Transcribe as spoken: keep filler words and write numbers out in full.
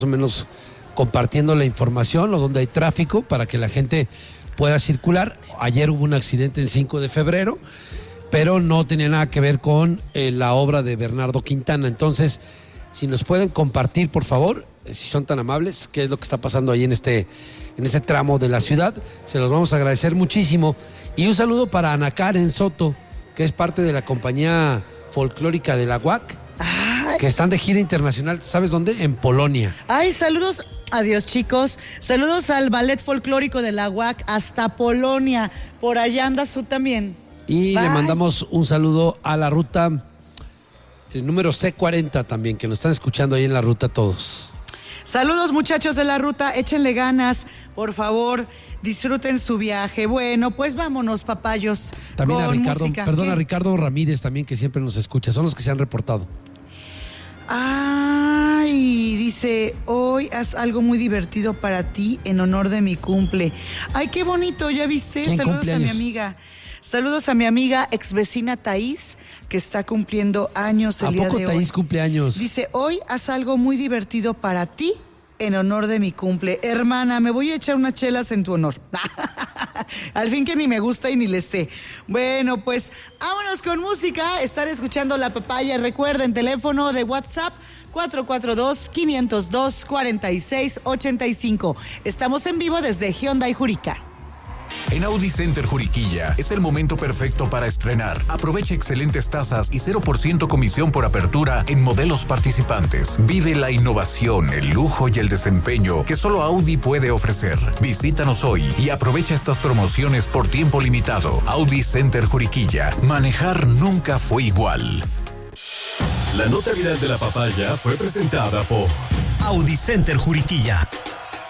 o menos compartiendo la información o donde hay tráfico para que la gente pueda circular. Ayer hubo un accidente el cinco de febrero, pero no tenía nada que ver con eh, la obra de Bernardo Quintana. Entonces, si nos pueden compartir, por favor, si son tan amables, qué es lo que está pasando ahí en este, en este tramo de la ciudad, se los vamos a agradecer muchísimo. Y un saludo para Ana Karen Soto, que es parte de la compañía folclórica de la U A C, Ay. que están de gira internacional, ¿sabes dónde? En Polonia. Ay, saludos, adiós chicos, saludos al ballet folclórico de la U A C hasta Polonia, por allá andas tú también. Y Bye. le mandamos un saludo a la ruta, el número C cuarenta también, que nos están escuchando ahí en la ruta todos. Saludos muchachos de la ruta, échenle ganas, por favor, disfruten su viaje. Bueno, pues vámonos, papayos. También con a Ricardo, música. perdón, ¿Qué? a Ricardo Ramírez también, que siempre nos escucha, son los que se han reportado. Ay, dice, hoy haz algo muy divertido para ti en honor de mi cumple. Ay, qué bonito, ¿ya viste? ¿Quién Saludos cumpleaños? a mi amiga. Saludos a mi amiga ex vecina Thaís, que está cumpliendo años el ¿A día poco de hoy. Thaís cumpleaños? Dice, hoy haz algo muy divertido para ti en honor de mi cumple. Hermana, me voy a echar unas chelas en tu honor. Al fin que ni me gusta y ni le sé. Bueno, pues vámonos con música. Estar escuchando La Papaya. Recuerden, teléfono de WhatsApp cuatro cuatro dos, cinco cero dos, cuatro seis ocho cinco. Estamos en vivo desde Hyundai Jurica. En Audi Center Juriquilla es el momento perfecto para estrenar. Aprovecha excelentes tasas y cero por ciento comisión por apertura en modelos participantes. Vive la innovación, el lujo y el desempeño que solo Audi puede ofrecer. Visítanos hoy y aprovecha estas promociones por tiempo limitado. Audi Center Juriquilla. Manejar nunca fue igual. La nota viral de la papaya fue presentada por Audi Center Juriquilla.